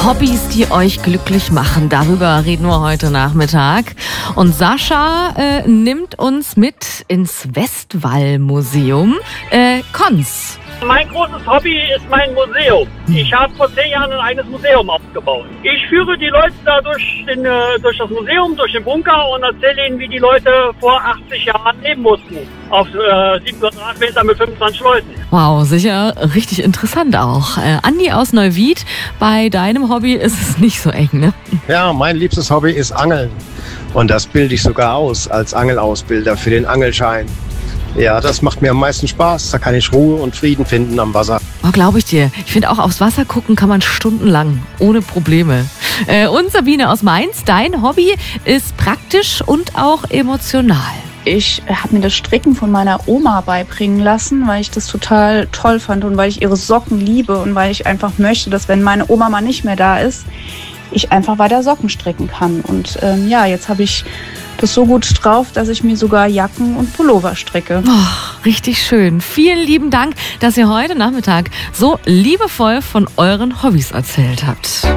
Hobbys, die euch glücklich machen. Darüber reden wir heute Nachmittag. Und Sascha nimmt uns mit ins Westwall-Museum. Cons. Mein großes Hobby ist mein Museum. Ich habe vor 10 Jahren ein eigenes Museum aufgebaut. Ich führe die Leute da durch das Museum, durch den Bunker und erzähle ihnen, wie die Leute vor 80 Jahren leben mussten. Auf 7 Quadratmeter mit 25 Leuten. Wow, sicher richtig interessant auch. Andi aus Neuwied, bei deinem Hobby ist es nicht so eng, ne? Ja, mein liebstes Hobby ist Angeln. Und das bilde ich sogar aus als Angelausbilder für den Angelschein. Ja, das macht mir am meisten Spaß. Da kann ich Ruhe und Frieden finden am Wasser. Oh, glaube ich dir. Ich finde auch, aufs Wasser gucken kann man stundenlang, ohne Probleme. Und Sabine aus Mainz, dein Hobby ist praktisch und auch emotional. Ich habe mir das Stricken von meiner Oma beibringen lassen, weil ich das total toll fand und weil ich ihre Socken liebe und weil ich einfach möchte, dass, wenn meine Oma mal nicht mehr da ist, ich einfach weiter Socken stricken kann. Und jetzt habe ich das so gut drauf, dass ich mir sogar Jacken und Pullover stricke. Oh, richtig schön. Vielen lieben Dank, dass ihr heute Nachmittag so liebevoll von euren Hobbys erzählt habt.